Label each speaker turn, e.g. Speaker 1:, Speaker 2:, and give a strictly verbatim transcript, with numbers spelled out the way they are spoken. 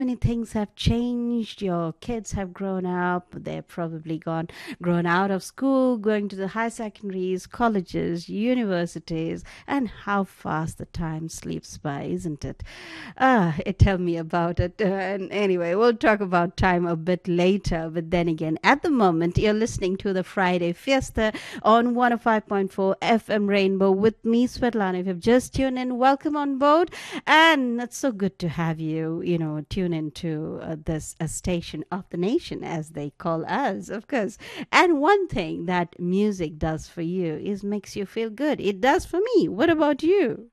Speaker 1: many things have changed. Your kids have grown up. They're probably gone, grown out of school, going to the high secondaries, colleges, universities, and how fast the time slips by, isn't it? Ah, it, tell me about it. Uh, and anyway, we'll talk about time a bit later. But then again, at the moment, you're listening to the Friday Fiesta on one oh five point four F M Rainbow with me, Svetlana. If you've just tuned in, welcome on board. And it's so good to have you, you know, tune into uh, this uh, station of the nation, as they call us, of course. And one thing that music does for you is makes you feel good. It does for me. What about you?